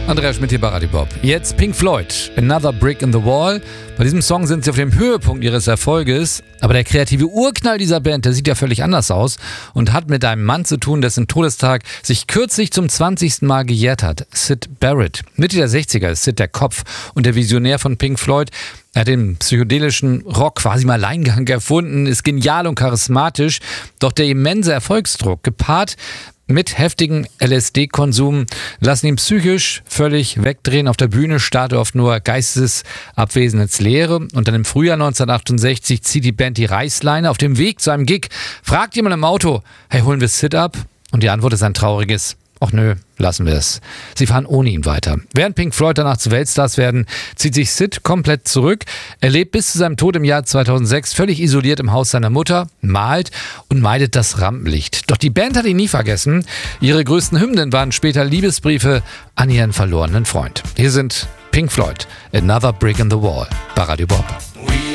Andreas Schmidt hier bei Radio Bob. Jetzt Pink Floyd, Another Brick in the Wall. Bei diesem Song sind sie auf dem Höhepunkt ihres Erfolges. Aber der kreative Urknall dieser Band, der sieht ja völlig anders aus und hat mit einem Mann zu tun, dessen Todestag sich kürzlich zum 20. Mal gejährt hat. Syd Barrett. Mitte der 60er ist Syd der Kopf und der Visionär von Pink Floyd. Er hat den psychedelischen Rock quasi im Alleingang erfunden, ist genial und charismatisch. Doch der immense Erfolgsdruck, gepaart mit heftigem LSD-Konsum, lassen ihn psychisch völlig wegdrehen. Auf der Bühne starrt er oft nur geistesabwesend ins Leere. Und dann im Frühjahr 1968 zieht die Band die Reißleine. Auf dem Weg zu einem Gig fragt jemand im Auto, hey, holen wir Syd ab? Und die Antwort ist ein trauriges: ach nö, lassen wir es. Sie fahren ohne ihn weiter. Während Pink Floyd danach zu Weltstars werden, zieht sich Syd komplett zurück. Er lebt bis zu seinem Tod im Jahr 2006 völlig isoliert im Haus seiner Mutter, malt und meidet das Rampenlicht. Doch die Band hat ihn nie vergessen. Ihre größten Hymnen waren später Liebesbriefe an ihren verlorenen Freund. Hier sind Pink Floyd, Another Brick in the Wall, bei Radio Bob.